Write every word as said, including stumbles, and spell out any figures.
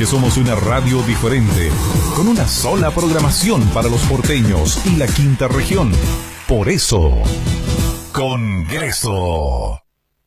que somos una radio diferente, con una sola programación para los porteños y la quinta región. Por eso, Congreso.